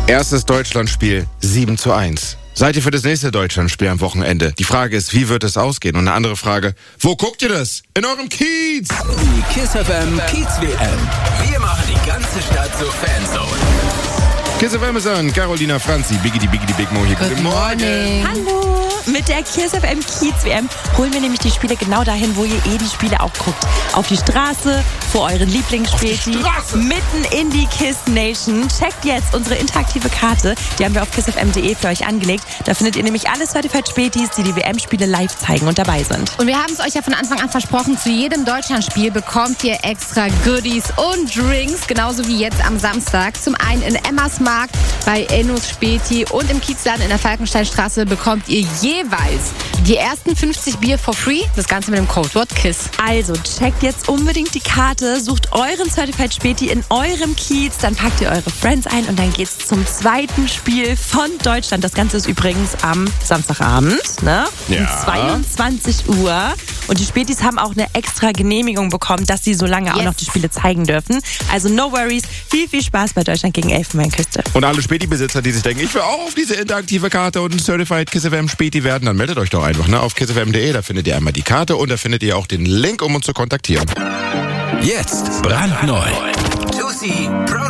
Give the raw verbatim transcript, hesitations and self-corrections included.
Erstes Deutschlandspiel sieben zu eins. Seid ihr für das nächste Deutschlandspiel am Wochenende? Die Frage ist, wie wird es ausgehen? Und eine andere Frage, wo guckt ihr das? In eurem Kiez! Die Kiss F M Kiez W M. Wir machen die ganze Stadt zur Fanzone. Kiss F M ist an, Carolina Franzi, Biggity Biggity Big Mo hier. Guten Morgen. Hallo! Mit der Kiss F M Kiez W M holen wir nämlich die Spiele genau dahin, wo ihr eh die Spiele auch guckt. Auf die Straße, vor euren Lieblingsspäti, mitten in die Kiss Nation. Checkt jetzt unsere interaktive Karte, die haben wir auf kiss f m punkt d e für euch angelegt. Da findet ihr nämlich alle Certified Spätis, die die W M-Spiele live zeigen und dabei sind. Und wir haben es euch ja von Anfang an versprochen, zu jedem Deutschlandspiel bekommt ihr extra Goodies und Drinks, genauso wie jetzt am Samstag. Zum einen in Emmersmarkt bei Ennos Späti und im Kiezladen in der Falkensteinstraße bekommt ihr jeweils die ersten fünfzig Bier for free. Das Ganze mit dem Codewort KISS. Also checkt jetzt unbedingt die Karte, sucht euren Certified Späti in eurem Kiez, dann packt ihr eure Friends ein und dann geht's zum zweiten Spiel von Deutschland. Das Ganze ist übrigens am Samstagabend, ne? Ja. Um zweiundzwanzig Uhr. Und die Spätis haben auch eine extra Genehmigung bekommen, dass sie so lange Yes. auch noch die Spiele zeigen dürfen. Also no worries, viel, viel Spaß bei Deutschland gegen Elfenbeinküste. Und alle Späti-Besitzer, die sich denken, ich will auch auf diese interaktive Karte und ein Certified Kiss F M Späti werden, dann meldet euch doch einfach ne, auf kiss f m punkt d e. Da findet ihr einmal die Karte und da findet ihr auch den Link, um uns zu kontaktieren. Jetzt brandneu. Juicy